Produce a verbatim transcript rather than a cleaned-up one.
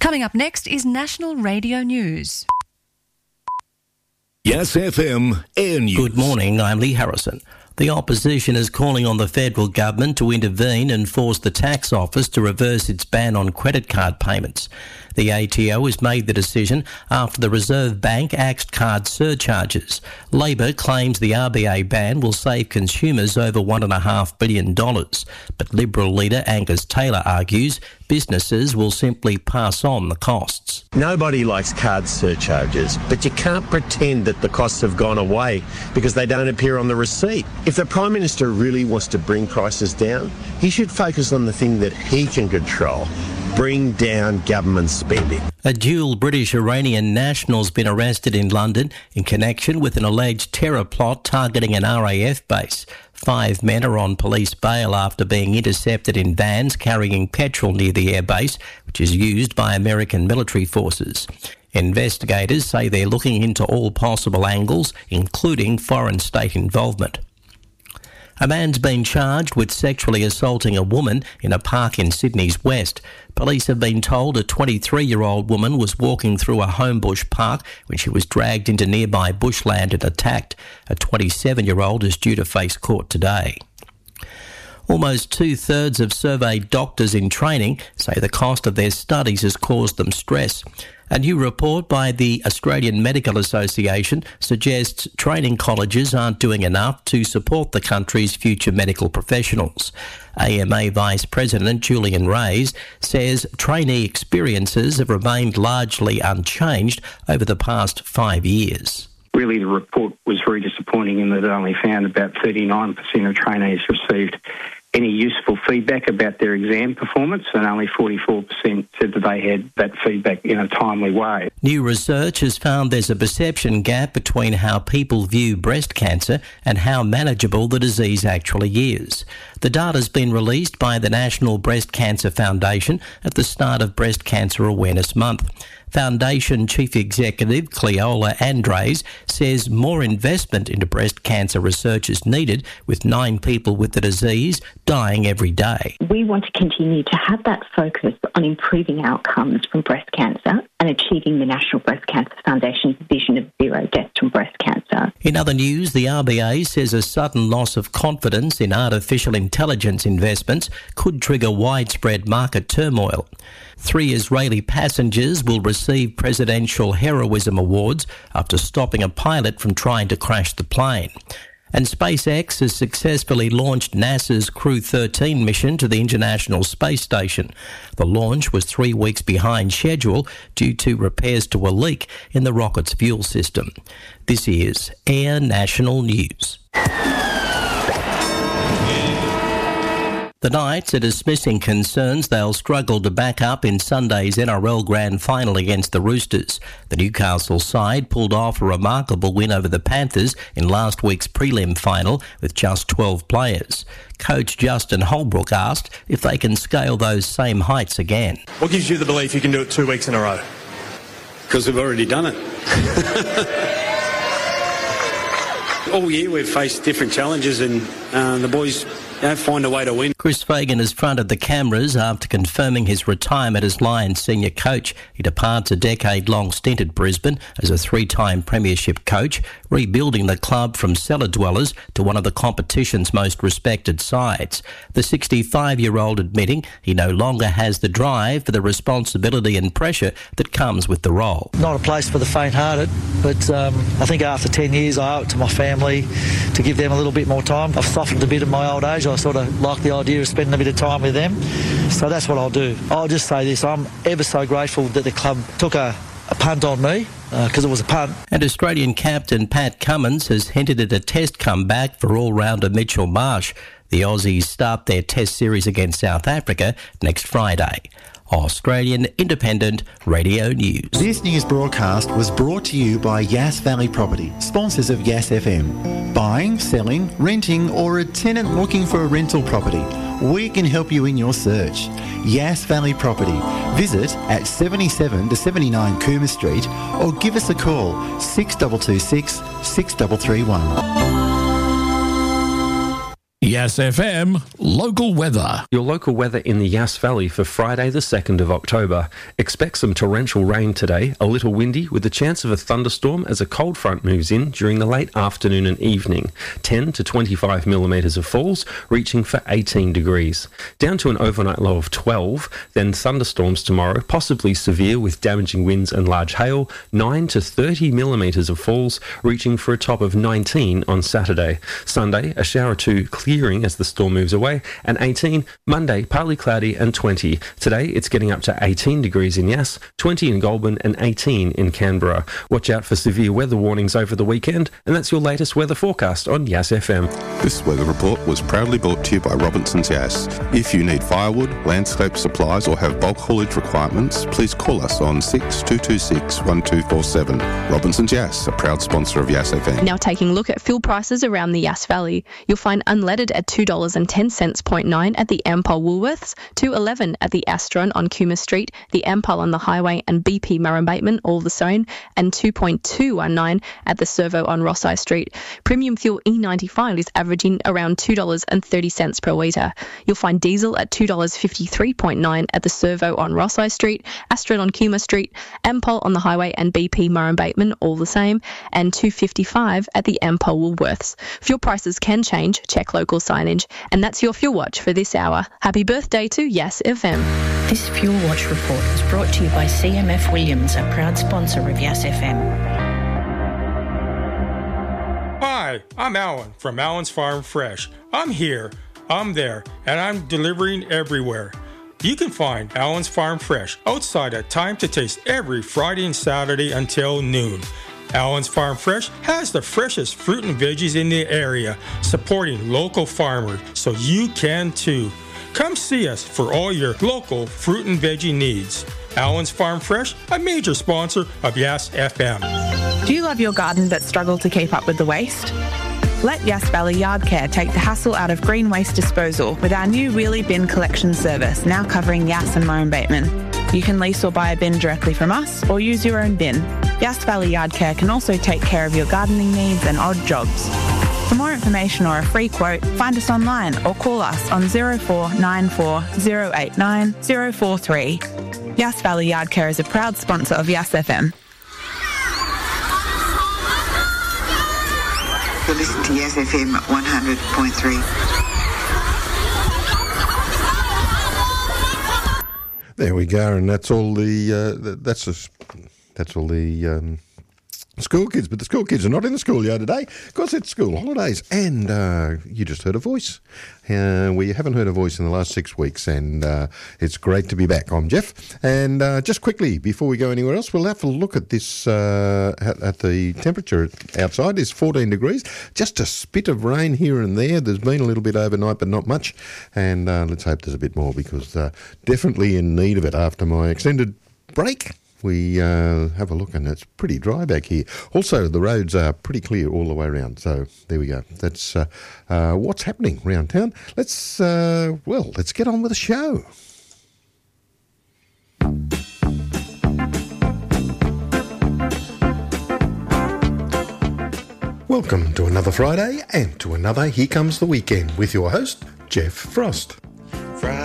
Coming up next is National Radio News. Yes F M Air News. Good morning, I'm Lee Harrison. The opposition is calling on the federal government to intervene and force the tax office to reverse its ban on credit card payments. The A T O has made the decision after the Reserve Bank axed card surcharges. Labor claims the R B A ban will save consumers over one point five billion dollars, but Liberal leader Angus Taylor argues businesses will simply pass on the costs. Nobody likes card surcharges, but you can't pretend that the costs have gone away because they don't appear on the receipt. If the Prime Minister really wants to bring prices down, he should focus on the thing that he can control. Bring down government spending. A dual British-Iranian national has been arrested in London in connection with an alleged terror plot targeting an R A F base. Five men are on police bail after being intercepted in vans carrying petrol near the airbase, which is used by American military forces. Investigators say they're looking into all possible angles, including foreign state involvement. A man's been charged with sexually assaulting a woman in a park in Sydney's west. Police have been told a twenty-three-year-old woman was walking through a Homebush park when she was dragged into nearby bushland and attacked. A twenty-seven-year-old is due to face court today. Almost two-thirds of surveyed doctors in training say the cost of their studies has caused them stress. A new report by the Australian Medical Association suggests training colleges aren't doing enough to support the country's future medical professionals. A M A Vice President Julian Reyes says trainee experiences have remained largely unchanged over the past five years. Really, the report was very disappointing in that it only found about thirty-nine percent of trainees received any useful feedback about their exam performance, and only forty-four percent said that they had that feedback in a timely way. New research has found there's a perception gap between how people view breast cancer and how manageable the disease actually is. The data's been released by the National Breast Cancer Foundation at the start of Breast Cancer Awareness Month. Foundation Chief Executive Cleola Andres says more investment into breast cancer research is needed, with nine people with the disease dying every day. We want to continue to have that focus on improving outcomes from breast cancer and achieving the National Breast Cancer Foundation's vision of zero deaths from breast cancer. In other news, the R B A says a sudden loss of confidence in artificial intelligence investments could trigger widespread market turmoil. Three Israeli passengers will receive presidential heroism awards after stopping a pilot from trying to crash the plane. And SpaceX has successfully launched NASA's Crew thirteen mission to the International Space Station. The launch was three weeks behind schedule due to repairs to a leak in the rocket's fuel system. This is Air National News. The Knights are dismissing concerns they'll struggle to back up in Sunday's N R L Grand Final against the Roosters. The Newcastle side pulled off a remarkable win over the Panthers in last week's prelim final with just twelve players. Coach Justin Holbrook asked if they can scale those same heights again. What gives you the belief you can do it two weeks in a row? Because we've already done it. All year we've faced different challenges, and uh, the boys you know, find a way to win. Chris Fagan has fronted the cameras after confirming his retirement as Lions senior coach. He departs a decade-long stint at Brisbane as a three-time premiership coach, rebuilding the club from cellar dwellers to one of the competition's most respected sides. The sixty-five-year-old admitting he no longer has the drive for the responsibility and pressure that comes with the role. Not a place for the faint-hearted, but um, I think after ten years I owe it to my family to give them a little bit more time. I've softened a bit in my old age. I sort of like the idea of spending a bit of time with them. So that's what I'll do. I'll just say this, I'm ever so grateful that the club took a, a punt on me, because uh, it was a punt. And Australian captain Pat Cummins has hinted at a test comeback for all-rounder Mitchell Marsh. The Aussies start their test series against South Africa next Friday. Australian Independent Radio News. This news broadcast was brought to you by Yass Valley Property, sponsors of Yass F M. Buying, selling, renting, or a tenant looking for a rental property, we can help you in your search. Yass Valley Property. Visit at seventy-seven to seventy-nine Coomer Street or give us a call six two two six, six three three one. Yass F M local weather. Your local weather in the Yass Valley for Friday the second of October. Expect some torrential rain today, a little windy with a chance of a thunderstorm as a cold front moves in during the late afternoon and evening. ten to twenty-five millimetres of falls, reaching for eighteen degrees. Down to an overnight low of twelve, then thunderstorms tomorrow, possibly severe with damaging winds and large hail, nine to thirty millimetres of falls, reaching for a top of nineteen on Saturday. Sunday, a shower or two clearing as the storm moves away, and eighteen. Monday, partly cloudy and twenty. Today, it's getting up to eighteen degrees in Yass, twenty in Goulburn and eighteen in Canberra. Watch out for severe weather warnings over the weekend, and that's your latest weather forecast on Yass F M. This weather report was proudly brought to you by Robinson's Yass. If you need firewood, landscape supplies or have bulk haulage requirements, please call us on six two two six one two four seven. Robinson's Yass, a proud sponsor of Yass F M. Now taking a look at fuel prices around the Yass Valley. You'll find unleaded at two dollars and ten cents point nine at the Ampol Woolworths, two dollars and eleven cents at the Astron on Kuma Street, the Ampol on the Highway and B P Murrumbateman all the same, and two point two one nine at the Servo on Rossai Street. Premium fuel E ninety-five is averaging around two dollars and thirty cents per litre. You'll find diesel at two dollars and fifty-three cents point nine at the Servo on Rossai Street, Astron on Kuma Street, Ampol on the Highway and B P Murrumbateman all the same, and two dollars and fifty-five cents at the Ampol Woolworths. Fuel prices can change, check local signage. And that's your Fuel Watch for this hour. Happy birthday to Yass F M. This Fuel Watch report was brought to you by C M F Williams, a proud sponsor of Yass F M. Hi, I'm Alan from Alan's Farm Fresh. I'm here, I'm there, and I'm delivering everywhere. You can find Alan's Farm Fresh outside at Time to Taste every Friday and Saturday until noon. Alan's Farm Fresh has the freshest fruit and veggies in the area, supporting local farmers, so you can too. Come see us for all your local fruit and veggie needs. Alan's Farm Fresh, a major sponsor of Yass F M. Do you love your garden but struggle to keep up with the waste? Let Yass Valley Yard Care take the hassle out of green waste disposal with our new wheelie bin collection service, now covering Yass and Murrumbateman. You can lease or buy a bin directly from us or use your own bin. Yass Valley Yard Care can also take care of your gardening needs and odd jobs. For more information or a free quote, find us online or call us on zero four nine four zero eight nine zero four three. Yass Valley Yard Care is a proud sponsor of Yass F M. You're listening to Yass F M one hundred point three. There we go, and that's all the uh, that's a, that's all the um, school kids. But the school kids are not in the schoolyard today because it's school holidays. And uh, you just heard a voice. Uh, we haven't heard a voice in the last six weeks, and uh, it's great to be back. I'm Jeff, and uh, just quickly before we go anywhere else, we'll have a look at this uh, at, at the temperature outside. It's fourteen degrees. Just a spit of rain here and there. There's been a little bit overnight, but not much. And uh, let's hope there's a bit more because uh, definitely in need of it after my extended break. We uh, have a look, and it's pretty dry back here. Also, the roads are pretty clear all the way around. So there we go. That's uh, uh, what's happening around town. Let's, uh, well, let's get on with the show. Welcome to another Friday and to another Here Comes the Weekend with your host, Jeff Frost.